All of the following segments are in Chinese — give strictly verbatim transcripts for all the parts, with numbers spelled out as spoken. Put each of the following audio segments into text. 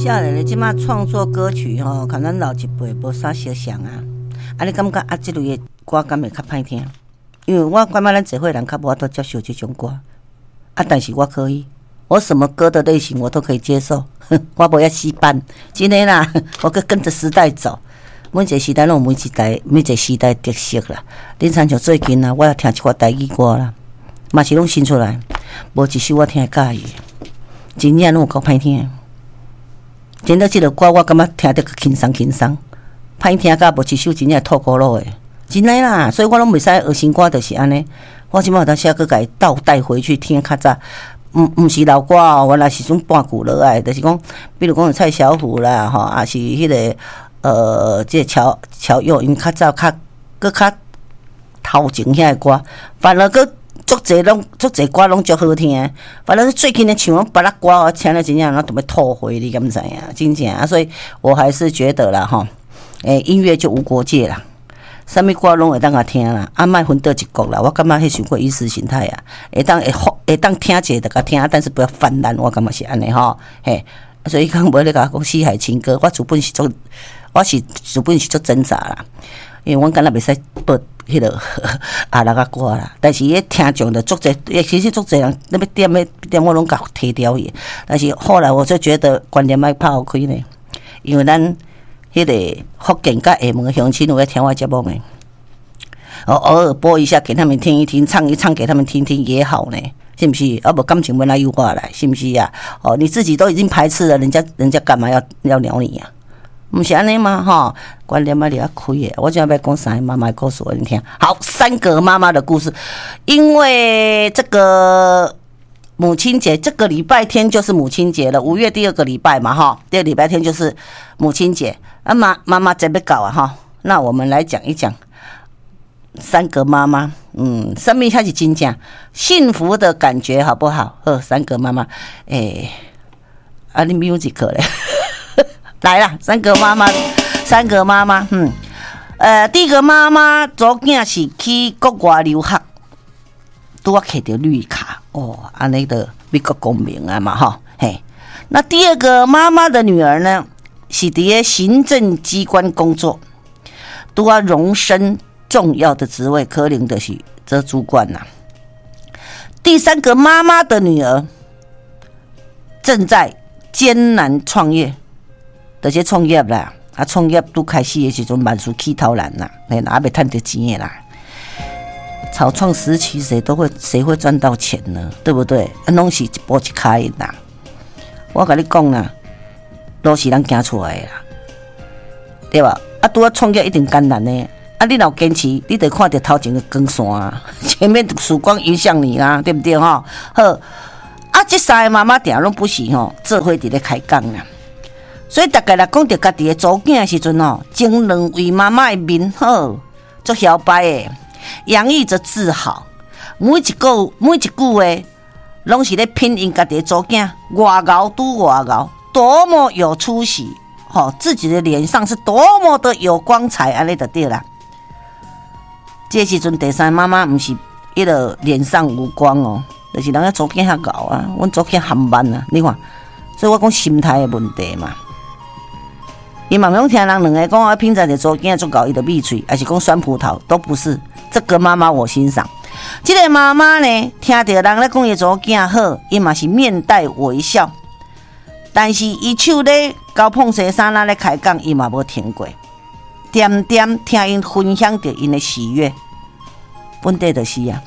少年的即马创作歌曲吼，甲咱老一辈无啥相像啊。啊，你感觉啊，即类的歌敢会较歹听？因为我感觉咱社会人较无法度接受即种歌，啊，但是我可以，我什么歌的类型我都可以接受。我无遐死板，真的啦，我跟跟着时代走。每一个时代拢有每一代每一个时代特色啦。恁像像最近啊，我要听一寡台语歌啦，嘛是拢新出来，无一首我听会介意，真正拢有够歹听。真的，即个歌我感觉听得轻松轻松，歹听甲无一首真正吐苦路的，真的啦。所以我拢袂使学新歌，就是安尼。我即摆有当时个甲伊倒带回去听较早。毋毋是老歌哦，原来是种半古落来，就是讲，比如讲蔡小虎啦，吼，也是迄、那个呃，即、这个乔乔佑，因较早较搁较头前遐个歌，反而搁足侪拢足侪歌拢足好听的。反正最近的唱别个歌，我听了真正，我都要吐血，你敢知影？真正啊，所以我还是觉得啦，吼，诶、欸，音乐就无国界啦。啥物歌拢会当甲听啦，啊，莫分倒一国啦。我感觉迄首过意识形态啊，会当会会当听者就甲听，但是不要泛滥。我感觉是安尼吼，嘿。所以讲无咧甲讲西海情歌，我主本是做，我是主本是做挣扎啦，因为我敢若袂使播迄个阿拉个歌啦。但是迄听众的足侪，其实足侪人那要点要点我拢甲提掉伊。但是后来我就觉得观念莫抛开呢，因为咱。迄个福建甲厦门的乡亲有在听我节目呢，哦，偶尔播一下给他们听一听，唱一唱给他们听听也好呢，是不是？啊，无感情要来诱惑来，是不是啊？哦，你自己都已经排斥了，人家人家干嘛要要鸟你呀、啊？不是安尼吗？哈，观念嘛，你要开的。我今天要讲三个妈妈的故事给你听。好，三个妈妈的故事，因为这个。母亲节这个礼拜天就是母亲节了，五月第二个礼拜嘛，哈，第二礼拜天就是母亲节。啊妈妈妈在要搞啊，哈，那我们来讲一讲三个妈妈，嗯，生命开始真正幸福的感觉好不好？呵，三个妈妈，诶、欸，啊，你 music 嘞，来啦，三个妈妈，三个妈妈，嗯，呃，第一个妈妈昨囝是去国外留学。都要摕到绿卡哦，安尼的美国公民啊嘛哈嘿。那第二个妈妈的女儿呢，是伫行政机关工作，都要荣升重要的职位，可能的是这主管呐、啊。第三个妈妈的女儿正在艰难创业，这些创业啦，啊创业都开始的时阵万事起头难啦，嘿，哪袂赚到钱的啦。草创时期谁都会谁会赚到钱呢？对不对？啊，拢是一步一开啦。我跟你讲啦，都是咱行出来的啦，对吧？啊，拄啊创业一定艰难呢。啊，你若坚持，你得看到头前的光线啊，前面的曙光影响你啦，对不对哈？好，啊，这三个妈妈定拢不是吼，做伙伫咧开讲啦。所以大家来讲到家己的祖囝的时阵吼，前两位妈妈的面好，足摇摆的。洋溢着自豪，每一句每一句话，拢是咧拼因家己的祖囝，外敖拄外敖，多么有出息！吼、哦，自己的脸上是多么的有光彩，安尼就对啦。这时阵第三妈妈毋是迄个脸上无光哦，就是人家祖囝较敖啊，阮祖囝含慢啊，你看，所以我讲心态的问题嘛。伊嘛拢听人两个讲啊，平常的祖囝足敖，伊就闭嘴，还是讲酸葡萄，都不是。这个妈妈我欣赏，这个妈妈呢，听到人咧讲伊祖囝好，伊嘛是面带微笑，但是伊手咧交碰洗衫仔咧开讲，伊嘛无停过，点点听因分享着因的喜悦。问题就是啊，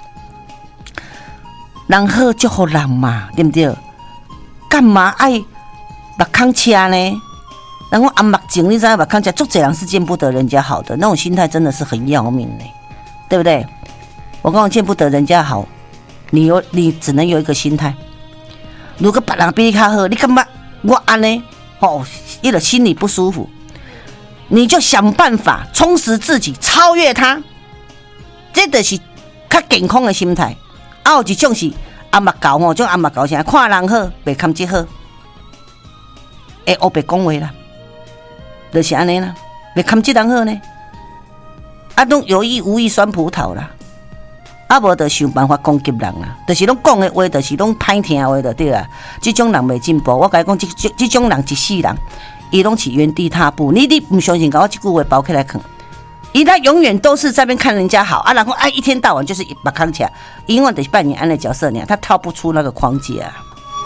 人好就好人嘛，对不对？干嘛爱目孔车呢？然后按目镜，你知道目孔车，足侪人是见不得人家好的，那种心态真的是很要命呢。对不对？我讲见不得人家好，你有你只能有一个心态。如果别人比你较好，你干嘛我安呢？哦，一个心里不舒服，你就想办法充实自己，超越他。这就是较健康的心态。啊，有一种是阿目狗哦，种阿目狗啥，看人好，袂堪这好，会黑白讲话啦，就是安尼啦，袂堪这人好呢。啊，拢有意无意酸葡萄啦， 啊无就想办法攻击人啦，就是拢讲的话，就是拢歹听的话就对啦。这种人袂进步，我甲你讲，这这这种人一世人，伊拢是原地踏步。你你唔相信，甲我这句话包起来看，伊他永远都是在边看人家好啊，然后哎一天到晚就是把扛起来，永远就是扮演安的角色呢，他跳不出那个框架啊。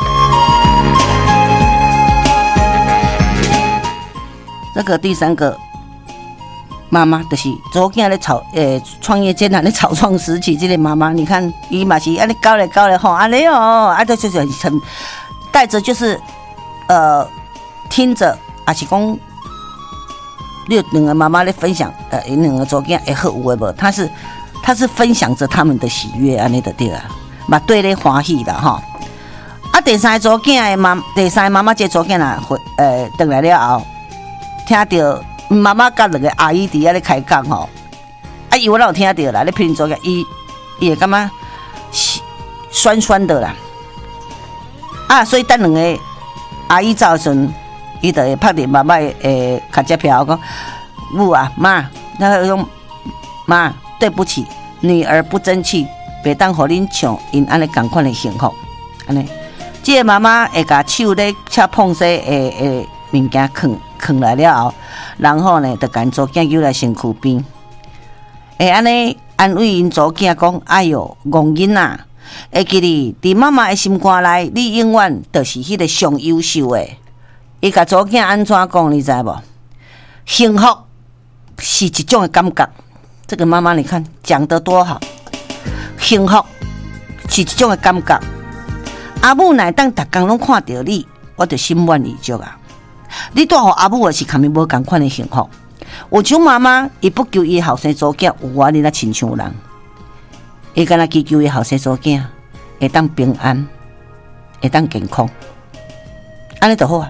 那个第三个。妈妈就是昨天咧炒诶创业艰难的草创时期，这个妈妈，你看伊嘛是安尼搞来搞来吼，安尼哦，啊，这就是很带着就是呃听着，还是讲你两个妈妈咧分享，呃，两个昨天会好有诶无？他是他是分享着他们的喜悦，安尼就对啊，嘛对咧欢喜啦吼。啊，第三个昨天的妈，第三个妈妈这昨天啦，回呃回来了后，听到。妈妈甲两个阿姨伫遐咧开讲吼，啊，伊我有听到啦，咧评做个伊伊会感觉酸酸的啦，啊，所以等两个阿姨走时阵，伊就会拍伫妈妈诶卡车票讲，母啊妈，那种妈对不起，女儿不争气，袂当互恁像因安尼共款的幸福，安尼，即个妈妈会甲手咧恰碰些诶诶物件放放来了后。然后呢，就赶祖囝叫来身躯边，会安尼安慰因祖囝讲：“哎哟，戆囡仔，会记哩，伫妈妈的心肝内，你永远就是迄个上优秀的。”伊甲祖囝安怎讲？你知无？幸福是一种的感觉。这个妈妈，你看讲得多好，幸福是一种的感觉。阿母乃当逐工拢看到你，我就心满意足啊。你带互阿母的是肯定无同款的幸福。有种妈妈，伊不求伊后生祖囝有我哩那亲像人，伊敢若祈求伊后生祖囝会当平安，会当健康，安尼就好啊。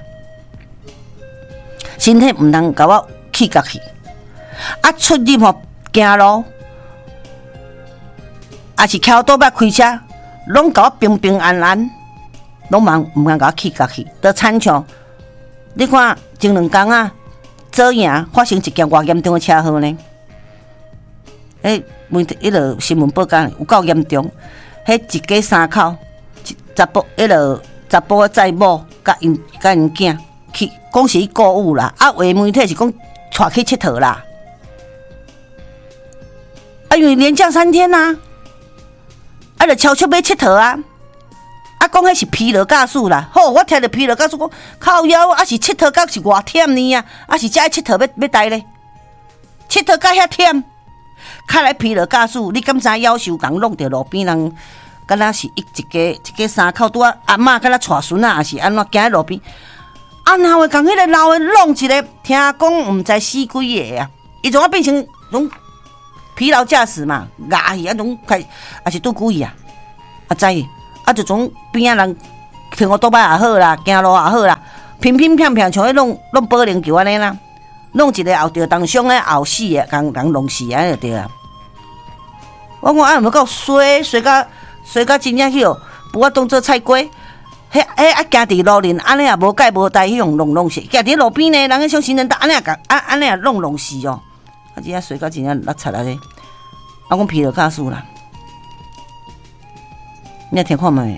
身体毋通甲我气甲去，啊出入吼行路，也是翘倒摆开车，拢甲我平平安安，拢茫毋通甲我气甲去，都亲像。你看前两天啊，左营发生一件偌严重的车祸呢？诶，媒体迄落新闻报讲有够严重，迄一家三口，一查甫迄落查甫载某甲因甲因囝去，讲是去购物啦，啊，话媒体是讲带去佚佗啦。啊，因为连假三天呐、啊，啊，就超出要佚佗啊。啊，讲迄是疲劳驾驶啦，好，我听着疲劳驾驶讲靠腰，啊是佚佗甲是偌忝呢啊，啊是遮佚佗要要呆咧，佚佗甲遐忝，看来疲劳驾驶，你敢知夭寿共弄着路边人，敢若是一一家一家三口拄啊阿嬷敢若带孙啊，还是安怎行喺路边，啊哪会共迄个老的弄一个，听讲毋知死几个啊，伊怎啊变成种疲劳驾驶嘛，牙去啊种开，还是拄故意啊，啊知。啊，就从边仔人停我倒摆也好啦，行路也好啦，偏偏偏偏像迄弄弄保龄球安尼啦，弄一个后着当伤诶，后死诶，共人弄死安尼就对啦。我讲啊，有冇够衰衰甲衰甲真正去哦，不我当做菜瓜，迄迄啊行伫路面安尼也无解无带，迄种弄弄死，行伫路边呢，人个像行人道安尼也共安安尼也弄弄死哦，啊，真正衰甲真正落贼啊咧，我讲疲劳驾驶啦。你要听看没？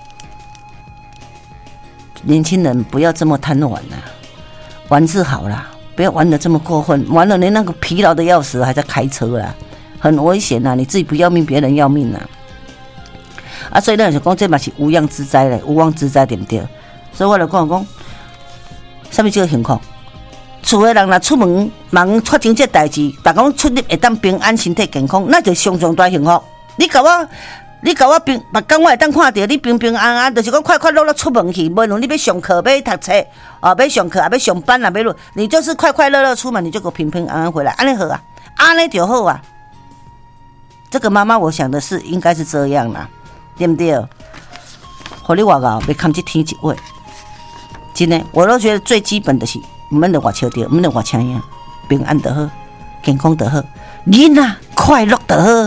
年轻人不要这么贪玩啦、啊，玩是好啦，不要玩得这么过分，玩了连那个疲劳的要死，还在开车啦，很危险呐、啊！你自己不要命，别人要命呐、啊！啊，所以咱就讲这嘛是无妄之灾嘞，无妄之灾对不对？所以我就讲讲，什么叫情况？厝的人若出门忙发生这代志，逐讲出入会当平安、身体健康，那就上上大幸福。你甲我。你甲我平，目光我会当看到你平平安安，就是讲快快乐乐出门去，无论你要上课、要读册，哦，要上课啊，要上班啊，要路，你就是快快乐乐出门，你就给我平平安安回来，安尼好啊，安尼就好啊。这个妈妈，我想的是应该是这样啦，对不对？互你外口别看这天一位，真的，我都觉得最基本的是，唔免着外笑着，唔免着外请样，平安就好，健康就好，囡仔快乐就好。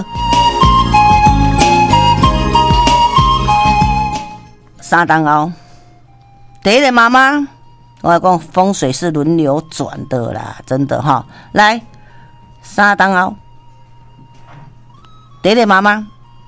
三档后，第一个妈妈，我来讲风水是轮流转的啦，真的哈。来，三档后，第一个妈妈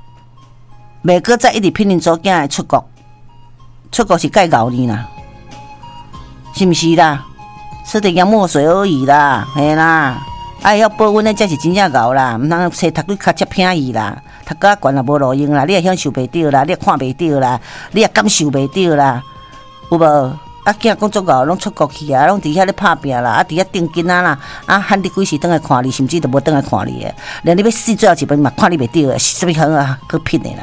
袂搁再一直拼命做囝出国，出国是盖熬呢啦，是毋是啦？吃点洋墨水而已啦，嘿啦，哎要保温的才是真正熬啦，毋通册读你较接偏伊啦，读到悬也无路用啦，你也享受袂到啦，你也看袂到啦，你也感受袂到啦，有无？啊，囝工作熬，拢出国去啊，拢伫遐咧拍拼啦，啊，伫遐定囡仔啦，啊，喊你几时倒来看你，甚至都无倒来看你诶，连你要死最后一遍嘛，看你袂到诶，是啥物行啊？去拼诶啦！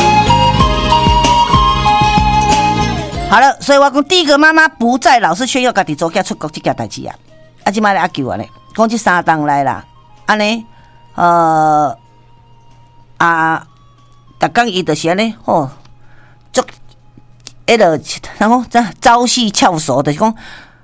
好了，所以我讲第一个妈妈不再老是炫耀家己做囝出国这件代志啊，啊，即摆咧阿舅啊咧，讲这三档来啦，安尼，呃，啊，逐工伊就是安尼，吼，足。迄个，然后这朝夕翘首的，就是讲，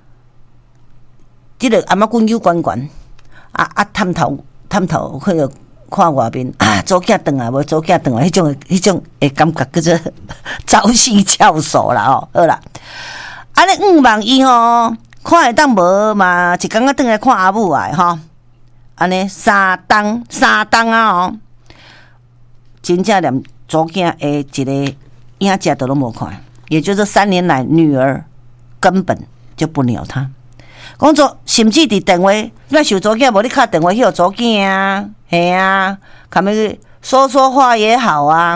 这个阿妈滚溜滚滚，啊啊探头探头，去个看外面啊，祖囝转来无祖囝转来，迄种迄种诶感觉叫做朝夕翘首啦吼，好啦，安尼五万一吼，看会当无嘛？一工仔转来看阿母啊吼，安尼三档三档啊吼，真正连祖囝诶一个影子都拢无看。也就是三年来，女儿根本就不鸟他。讲做甚至伫电话，你受祖囝无你敲电话去互祖囝啊，嘿啊，看要说说话也好啊。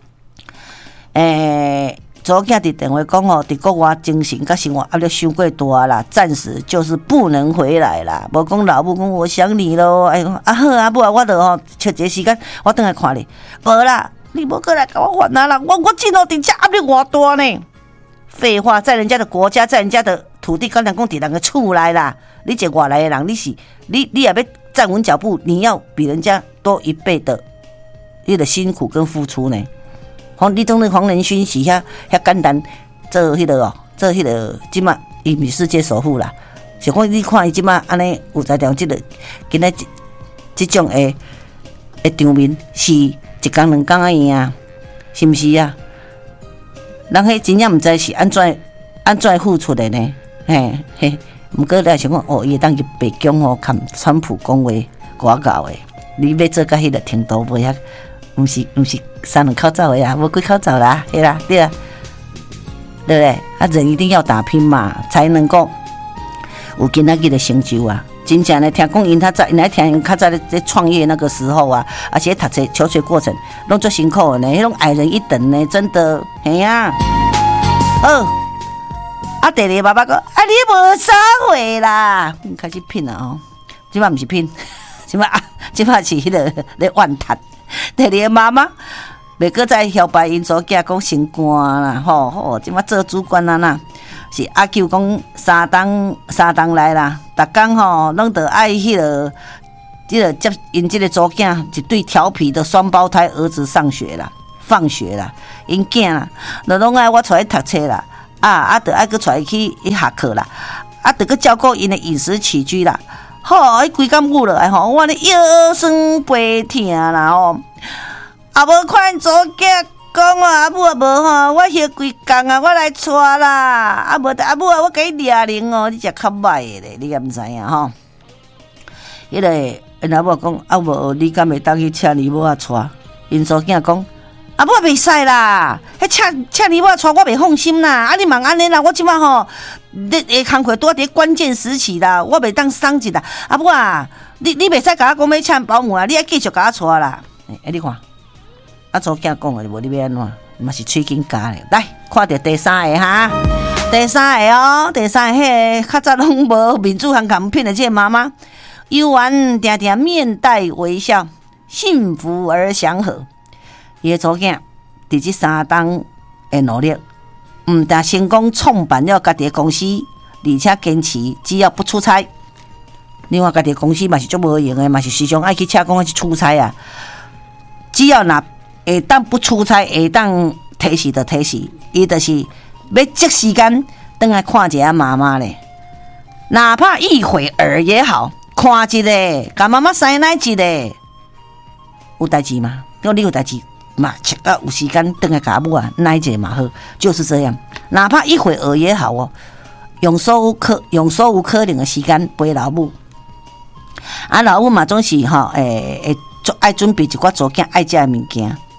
诶、欸，祖囝伫电话讲哦，伫国外精神甲生活压力伤过大啦，暂时就是不能回来啦。无讲老母讲我想你咯，哎啊好啊，母啊，我著吼找一个时间，我倒来看你。无啦。你无过来跟我烦啊啦！我我真哦，伫遮压力偌大呢。废话，在人家的国家，在人家的土地，刚才讲伫人个厝内啦。你一外来的人，你是你你也要站稳脚步，你要比人家多一倍的你的辛苦跟付出呢。黄你种那黄仁勋是遐遐简单，做迄个哦，做迄个即马伊是世界首富啦。是讲你看伊即马安尼有才调即个，今仔即种诶诶场面是。一工两工啊赢啊，是毋是啊？人迄真正毋知是安怎安怎付出的呢？嘿嘿，毋过咧想讲哦，伊会当去白宫吼，看川普讲话外交的，你要做到迄个程度，无遐，毋是毋是三两口罩的啊，无几口罩啦，嘿啦，对啊，对不对？啊，人一定要打拼嘛，才能够有今仔日的成就啊。真正呢，听讲因他在，因来听因较早在创业那个时候啊，而且读册求学过程拢做辛苦的呢，迄种矮人一等呢，真的，嘿呀、啊，哦，啊，第二爸爸讲，啊，你无啥货啦，开始拼了哦，即摆毋是拼，即摆啊，即摆是迄个咧怨叹，第二妈妈袂搁再摇摆因所囝讲升官啦，吼吼，即摆做主管啊啦。是阿舅讲三档三档来啦，逐工吼拢得爱迄个，即个接因即个祖囝一对调皮的双胞胎儿子上学啦、放学啦，因囝啦，就拢爱我出来读册啦，啊啊，得爱去出来去去下课啦，啊，得去照顾因的饮食起居啦，吼，迄规工母落来吼，我咧腰酸背痛啦吼，啊无看祖囝。讲啊，阿母啊无吼，我歇规工啊，我来带啦。啊无，阿母啊，我甲你掠零哦，你才较歹的咧，你也毋知影吼。迄个因阿母讲，啊无，你敢会当去请你母啊带？因祖囝讲，阿母袂使啦，迄请请你母啊带，我袂放心啦。啊，你忙安尼啦，我即摆吼，你诶工课拄伫关键时期啦，我袂当松一啦。阿母啊，你你袂使甲我讲要请保姆啊，你爱继续甲我带啦。诶，你看。啊，祖囝讲的无你要安怎，嘛是喙紧加咧。来，看到第三个哈，第三个哦，第三个迄个较早拢无民主行港片的这个妈妈，悠然定定面带微笑，幸福而祥和。伊个祖囝伫这三档的努力，毋但成功创办了家己的公司，而且坚持只要不出差。另外，家己的公司嘛是足无用的，嘛是时常爱去请讲去出差啊。只要若下当不出差，下当提示就提示，伊就是要即时间回来看一下妈妈咧，哪怕一会儿也好，看一个，甲妈妈塞奶一个，有代志吗？讲你有代志嘛，切到有时间回来甲母啊奶一个嘛好，就是这样，哪怕一会儿也好哦，用所有可用所有可能的时间陪老母，啊老母嘛总是吼诶诶，做爱准备一寡祖囝爱食的物件。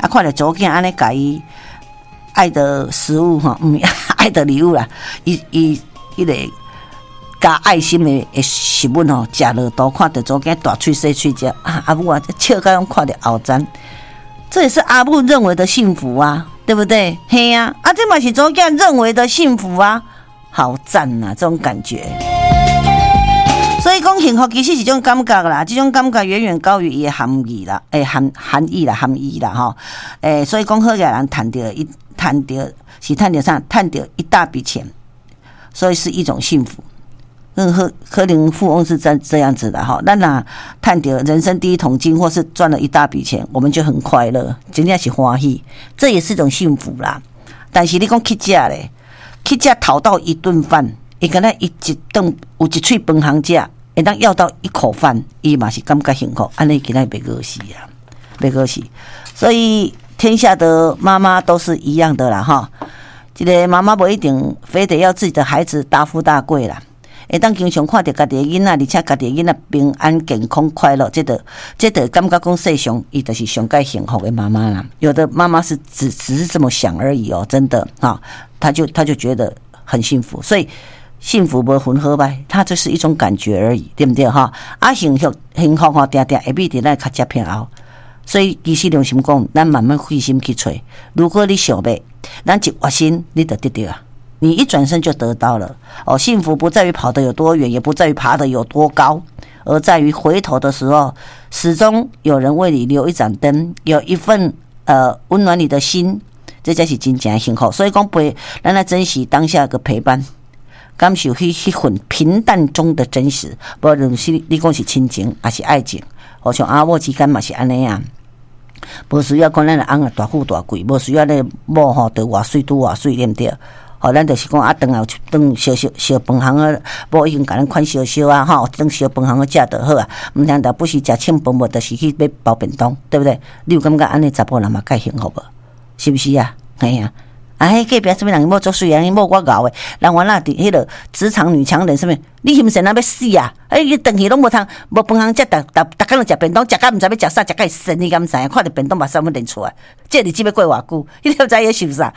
啊，看着祖囝安尼甲伊爱的食物哈，嗯，爱的礼物啦，伊伊伊个加爱心的的食物吼，食落肚，看着祖囝大喙细喙食啊，阿母啊，笑到拢看着后赞，这也是阿母认为的幸福啊，对不对？嘿呀、啊，啊，这嘛是祖囝认为的幸福啊，好赞呐、啊，这种感觉。所以讲幸福其实是一种感觉啦，这种感觉远远高于伊的含义啦，诶含含义啦，含义啦吼，诶，所以讲好个人赚到一赚到是赚到啥？赚到一大笔钱，所以是一种幸福。嗯，可可能富翁是这这样子的哈，咱若赚到人生第一桶金，或是赚了一大笔钱，我们就很快乐，真正是欢喜，这也是一种幸福啦。但是你讲去食咧，去食讨到一顿饭。伊敢若伊一顿有一喙饭通食，会当要到一口饭，伊嘛是感觉幸福。安尼今仔袂过死啊，袂过死。所以天下的妈妈都是一样的啦，哈。这个妈妈不一定非得要自己的孩子大富大贵啦，会当经常看到家己的囡仔，而且家己的囡仔平安健康快乐，这个这个感觉讲世上伊就是上该幸福的妈妈啦。有的妈妈是只只是这么想而已哦，真的哈，她就她就觉得很幸福，所以。幸福无分好歹，它就是一种感觉而已，对不对哈？啊，幸福幸福吼，定定会比伫咱较接偏后，所以其实良心讲，咱慢慢费心去找。如果你想要，咱一决心，你就得到啊！你一转身就得到了哦。幸福不在于跑得有多远，也不在于爬得有多高，而在于回头的时候，始终有人为你留一盏灯，有一份呃温暖你的心，这才是真正的幸福。所以讲，陪咱来珍惜当下的陪伴。感受迄迄份平淡中的真实，无论是你讲是亲情还是爱情，好像阿某之间嘛是安尼啊，无需要讲咱的翁啊大富大贵，无需要咧某吼得偌水拄偌水，对不对？吼，咱就是讲啊，顿后顿小小小饭行啊，某已经甲咱款小小啊，吼，顿小饭行啊食就好啊，毋通着不是食清饭，无就是去买包便当，对不对？你有感觉安尼查甫人嘛介幸福无？是不是啊？嘿啊。啊，迄隔壁什么人某做水啊，某我搞诶，人原来伫迄个职场女强人什么，你是毋是那要死啊？哎，伊顿去拢无通，无饭通食，逐逐逐工就食便当，食甲毋知要食啥，食甲会神，你敢毋知影？看着便当目屎要认出来，这日子要过偌久，你都知伊想啥？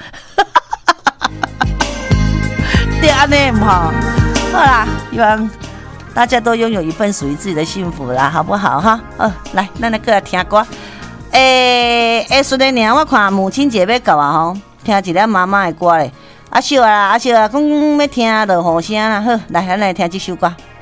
对安尼毋好，好啦，希望大家都拥有一份属于自己的幸福啦，好不好哈？哦，来，咱来过来听歌。诶、欸，诶，顺利呢，我看母亲节要到啊吼。听一个妈妈的歌咧，阿秀啊，阿秀啊，讲要听就好声啦。好，来，咱来听这首歌。